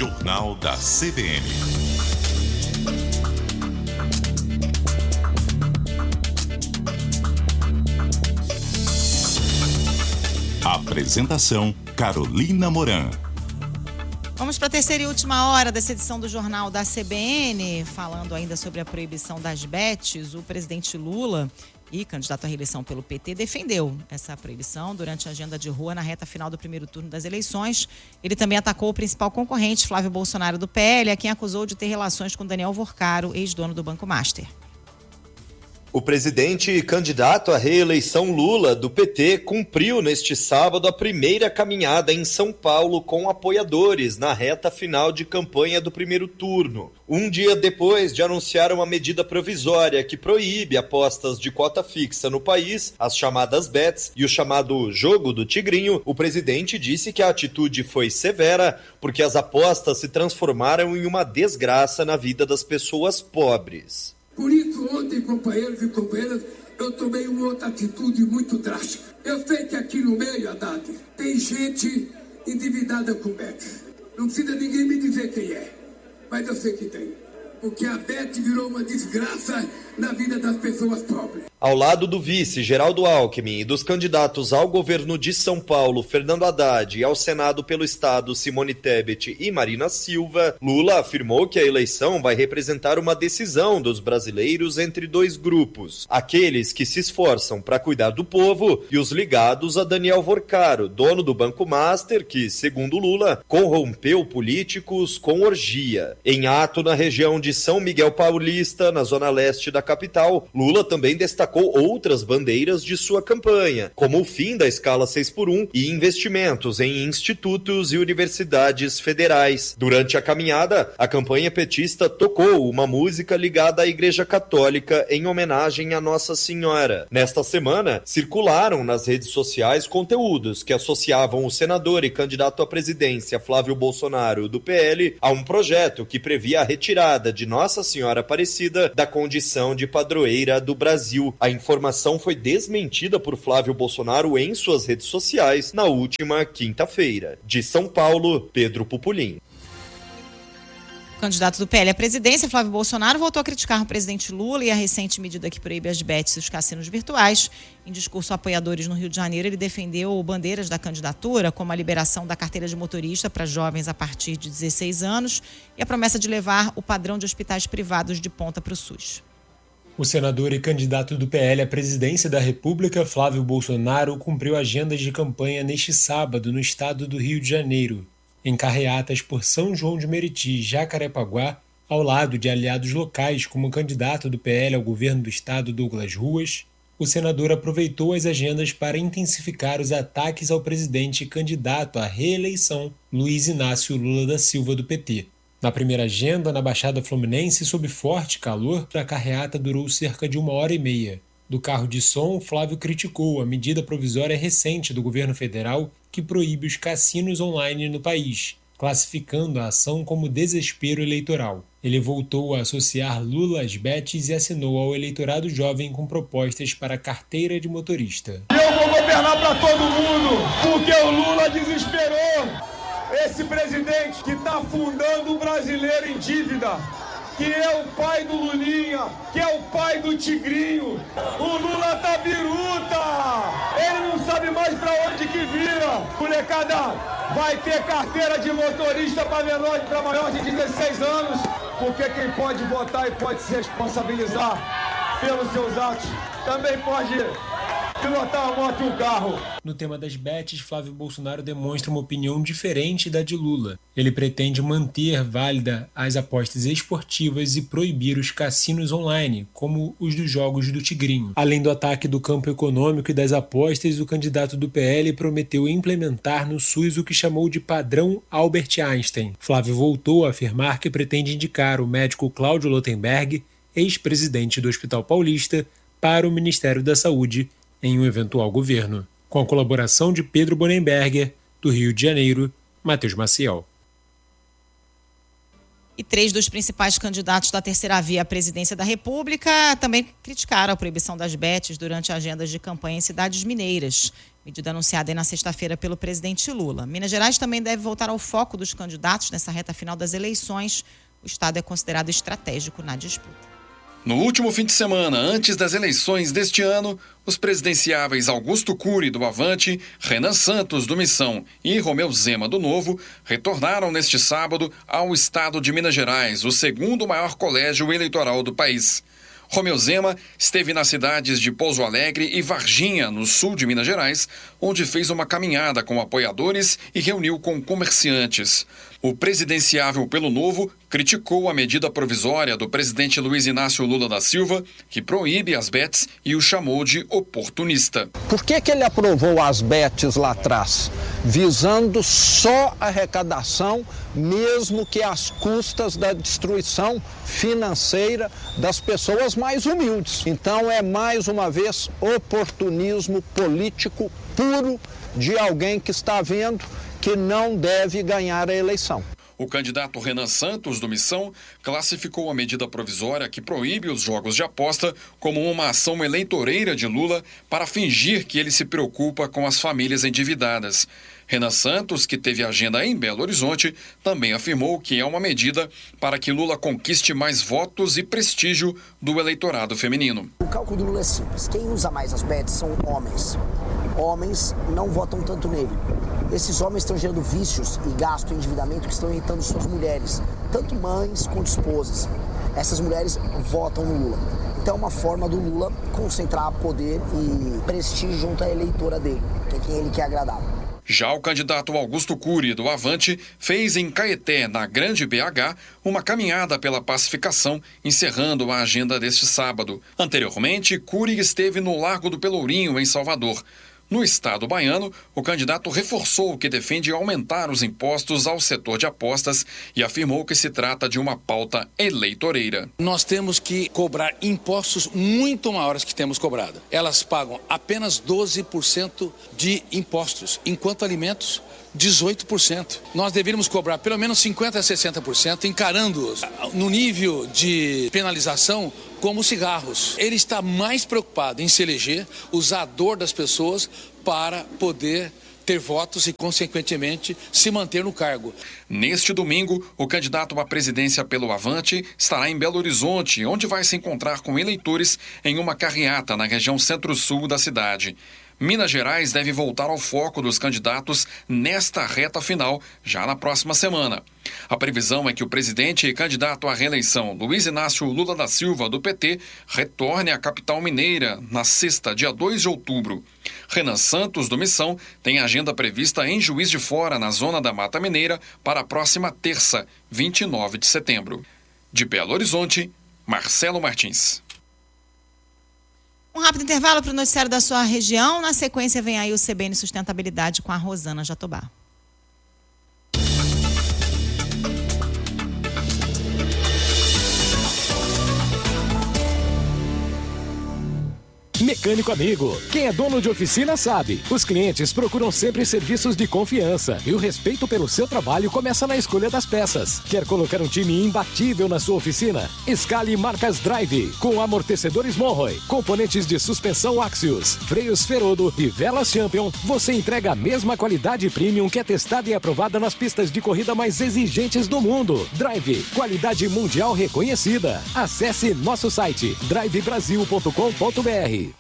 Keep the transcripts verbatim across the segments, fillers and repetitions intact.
Jornal da C B N. Apresentação: Carolina Moran. Vamos para a terceira e última hora dessa edição do Jornal da C B N, falando ainda sobre a proibição das bets. O presidente Lula, e candidato à reeleição pelo P T, defendeu essa proibição durante a agenda de rua na reta final do primeiro turno das eleições. Ele também atacou o principal concorrente, Flávio Bolsonaro, do P L, a quem acusou de ter relações com Daniel Vorcaro, ex-dono do Banco Master. O presidente e candidato à reeleição Lula, do P T, cumpriu neste sábado a primeira caminhada em São Paulo com apoiadores na reta final de campanha do primeiro turno. Um dia depois de anunciar uma medida provisória que proíbe apostas de cota fixa no país, as chamadas bets e o chamado jogo do tigrinho, o presidente disse que a atitude foi severa porque as apostas se transformaram em uma desgraça na vida das pessoas pobres. Por isso, ontem, companheiros e companheiras, eu tomei uma outra atitude muito drástica. Eu sei que aqui no meio, Haddad, tem gente endividada com bet. Não precisa ninguém me dizer quem é, mas eu sei que tem. Porque a bet virou uma desgraça na vida das pessoas pobres. Ao lado do vice, Geraldo Alckmin, e dos candidatos ao governo de São Paulo, Fernando Haddad, e ao Senado pelo Estado, Simone Tebet e Marina Silva, Lula afirmou que a eleição vai representar uma decisão dos brasileiros entre dois grupos. Aqueles que se esforçam para cuidar do povo e os ligados a Daniel Vorcaro, dono do Banco Master, que, segundo Lula, corrompeu políticos com orgia. Em ato na região de São Miguel Paulista, na zona leste da capital, Lula também destacou outras bandeiras de sua campanha, como o fim da escala seis por um e investimentos em institutos e universidades federais. Durante a caminhada, a campanha petista tocou uma música ligada à Igreja Católica em homenagem a Nossa Senhora. Nesta semana, circularam nas redes sociais conteúdos que associavam o senador e candidato à presidência Flávio Bolsonaro, do P L, a um projeto que previa a retirada de Nossa Senhora Aparecida da condição de padroeira do Brasil. A informação foi desmentida por Flávio Bolsonaro em suas redes sociais na última quinta-feira. De São Paulo, Pedro Pupulim. O candidato do P L à presidência, Flávio Bolsonaro, voltou a criticar o presidente Lula e a recente medida que proíbe as bets e os cassinos virtuais. Em discurso a apoiadores no Rio de Janeiro, ele defendeu bandeiras da candidatura, como a liberação da carteira de motorista para jovens a partir de dezesseis anos e a promessa de levar o padrão de hospitais privados de ponta para o SUS. O senador e candidato do P L à presidência da República, Flávio Bolsonaro, cumpriu agendas de campanha neste sábado no estado do Rio de Janeiro, em carreatas por São João de Meriti e Jacarepaguá, ao lado de aliados locais como o candidato do P L ao governo do estado, Douglas Ruas. O senador aproveitou as agendas para intensificar os ataques ao presidente e candidato à reeleição, Luiz Inácio Lula da Silva, do P T. Na primeira agenda, na Baixada Fluminense, sob forte calor, a carreata durou cerca de uma hora e meia. Do carro de som, Flávio criticou a medida provisória recente do governo federal que proíbe os cassinos online no país, classificando a ação como desespero eleitoral. Ele voltou a associar Lula às bets e assinou ao eleitorado jovem com propostas para carteira de motorista. Eu vou governar para todo mundo, porque o Lula desesperou. Esse presidente que está afundando o brasileiro em dívida, que é o pai do Lulinha, que é o pai do Tigrinho. O Lula tá biruta! Ele não sabe mais pra onde que vira. Molecada, vai ter carteira de motorista para menor para maior de dezesseis anos, porque quem pode votar e pode se responsabilizar pelos seus atos também pode pilotar uma moto e um carro. No tema das bets, Flávio Bolsonaro demonstra uma opinião diferente da de Lula. Ele pretende manter válida as apostas esportivas e proibir os cassinos online, como os dos jogos do Tigrinho. Além do ataque do campo econômico e das apostas, o candidato do P L prometeu implementar no SUS o que chamou de padrão Albert Einstein. Flávio voltou a afirmar que pretende indicar o médico Cláudio Lotenberg, ex-presidente do Hospital Paulista, para o Ministério da Saúde em um eventual governo. Com a colaboração de Pedro Bonenberger, do Rio de Janeiro, Matheus Maciel. E três dos principais candidatos da terceira via à presidência da República também criticaram a proibição das bets durante agendas de campanha em cidades mineiras. Medida anunciada aí na sexta-feira pelo presidente Lula. Minas Gerais também deve voltar ao foco dos candidatos nessa reta final das eleições. O estado é considerado estratégico na disputa. No último fim de semana, antes das eleições deste ano, os presidenciáveis Augusto Cury, do Avante, Renan Santos, do Missão e Romeu Zema, do Novo, retornaram neste sábado ao estado de Minas Gerais, o segundo maior colégio eleitoral do país. Romeu Zema esteve nas cidades de Pouso Alegre e Varginha, no sul de Minas Gerais, onde fez uma caminhada com apoiadores e reuniu com comerciantes. O presidenciável pelo Novo criticou a medida provisória do presidente Luiz Inácio Lula da Silva, que proíbe as bets, e o chamou de oportunista. Por que que ele aprovou as bets lá atrás? Visando só a arrecadação, mesmo que às custas da destruição financeira das pessoas mais humildes. Então é mais uma vez oportunismo político puro de alguém que está vendo que não deve ganhar a eleição. O candidato Renan Santos, do Missão, classificou a medida provisória que proíbe os jogos de aposta como uma ação eleitoreira de Lula para fingir que ele se preocupa com as famílias endividadas. Renan Santos, que teve agenda em Belo Horizonte, também afirmou que é uma medida para que Lula conquiste mais votos e prestígio do eleitorado feminino. O cálculo do Lula é simples. Quem usa mais as bets são homens. Homens não votam tanto nele. Esses homens estão gerando vícios e gasto e endividamento que estão irritando suas mulheres, tanto mães quanto esposas. Essas mulheres votam no Lula. Então é uma forma do Lula concentrar poder e prestígio junto à eleitora dele, que é quem ele quer agradar. Já o candidato Augusto Cury, do Avante, fez em Caeté, na Grande B H, uma caminhada pela pacificação, encerrando a agenda deste sábado. Anteriormente, Cury esteve no Largo do Pelourinho, em Salvador. No estado baiano, o candidato reforçou que defende aumentar os impostos ao setor de apostas e afirmou que se trata de uma pauta eleitoreira. Nós temos que cobrar impostos muito maiores que temos cobrado. Elas pagam apenas doze por cento de impostos, enquanto alimentos dezoito por cento. Nós deveríamos cobrar pelo menos cinquenta a sessenta por cento, encarando-os no nível de penalização como cigarros. Ele está mais preocupado em se eleger, usar a dor das pessoas para poder ter votos e, consequentemente, se manter no cargo. Neste domingo, o candidato à presidência pelo Avante estará em Belo Horizonte, onde vai se encontrar com eleitores em uma carreata na região centro-sul da cidade. Minas Gerais deve voltar ao foco dos candidatos nesta reta final, já na próxima semana. A previsão é que o presidente e candidato à reeleição, Luiz Inácio Lula da Silva, do P T, retorne à capital mineira na sexta, dia dois de outubro. Renan Santos, do Missão, tem agenda prevista em Juiz de Fora, na zona da Mata Mineira, para a próxima terça, vinte e nove de setembro. De Belo Horizonte, Marcelo Martins. Um rápido intervalo para o noticiário da sua região. Na sequência vem aí o C B N Sustentabilidade com a Rosana Jatobá. Mecânico amigo, quem é dono de oficina sabe. Os clientes procuram sempre serviços de confiança e o respeito pelo seu trabalho começa na escolha das peças. Quer colocar um time imbatível na sua oficina? Escale marcas Drive, com amortecedores Monroe, componentes de suspensão Axios, freios Ferodo e velas Champion. Você entrega a mesma qualidade premium que é testada e aprovada nas pistas de corrida mais exigentes do mundo. Drive, qualidade mundial reconhecida. Acesse nosso site drive brasil ponto com ponto br.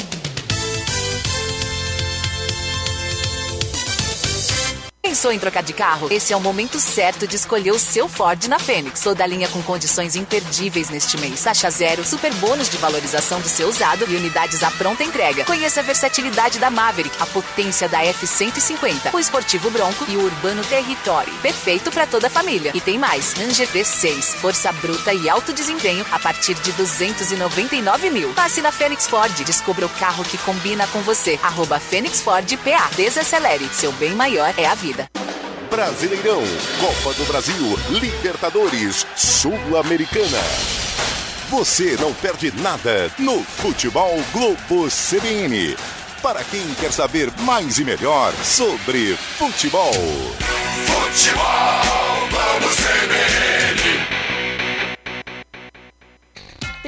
Pensou em trocar de carro? Esse é o momento certo de escolher o seu Ford na Fênix. Toda a linha com condições imperdíveis neste mês. Taxa zero, super bônus de valorização do seu usado e unidades à pronta entrega. Conheça a versatilidade da Maverick, a potência da F cento e cinquenta, o esportivo Bronco e o urbano Territory. Perfeito para toda a família. E tem mais. Ranger V seis, força bruta e alto desempenho a partir de duzentos e noventa e nove mil. Passe na Fênix Ford. Descubra o carro que combina com você. Arroba Fênix Ford P A. Desacelere. Seu bem maior é a vida. Brasileirão, Copa do Brasil, Libertadores, Sul-Americana. Você não perde nada no Futebol Globo C B N. Para quem quer saber mais e melhor sobre futebol. Futebol Globo C B N.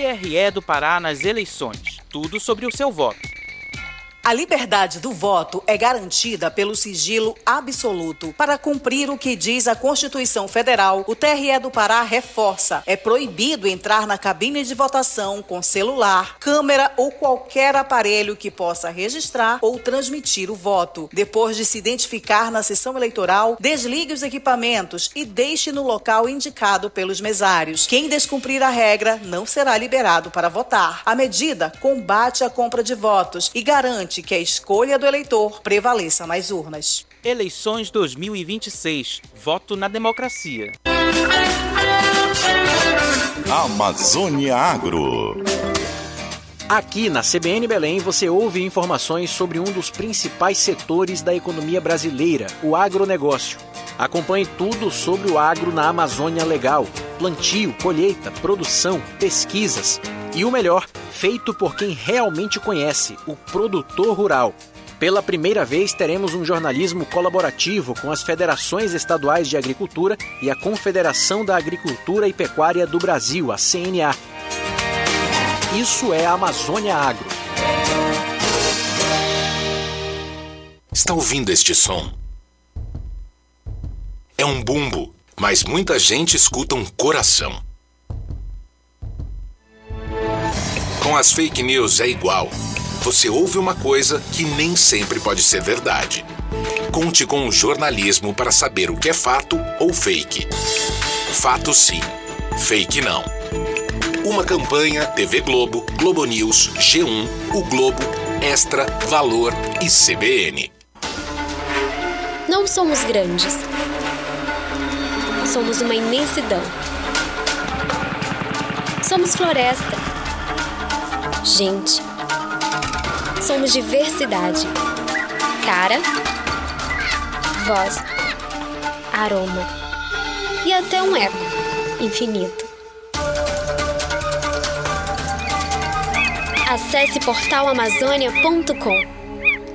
R E do Pará nas eleições. Tudo sobre o seu voto. A liberdade do voto é garantida pelo sigilo absoluto. Para cumprir o que diz a Constituição Federal, o T R E do Pará reforça: é proibido entrar na cabine de votação com celular, câmera ou qualquer aparelho que possa registrar ou transmitir o voto. Depois de se identificar na sessão eleitoral, desligue os equipamentos e deixe no local indicado pelos mesários. Quem descumprir a regra não será liberado para votar. A medida combate a compra de votos e garante que a escolha do eleitor prevaleça nas urnas. Eleições dois mil e vinte e seis. Voto na democracia. Amazônia Agro. Aqui na C B N Belém você ouve informações sobre um dos principais setores da economia brasileira, o agronegócio. Acompanhe tudo sobre o agro na Amazônia Legal: plantio, colheita, produção, pesquisas e o melhor, feito por quem realmente conhece, o produtor rural. Pela primeira vez teremos um jornalismo colaborativo com as federações estaduais de agricultura e a Confederação da Agricultura e Pecuária do Brasil, a C N A. Isso é a Amazônia Agro. Está ouvindo este som? É um bumbo, mas muita gente escuta um coração. Com as fake news é igual. Você ouve uma coisa que nem sempre pode ser verdade. Conte com o jornalismo para saber o que é fato ou fake. Fato sim, fake não. Uma campanha T V Globo, Globo News, G um, O Globo, Extra, Valor e C B N. Não somos grandes. Somos uma imensidão. Somos floresta. Gente. Somos diversidade. Cara, voz, aroma e até um eco infinito. Acesse portal amazônia ponto com.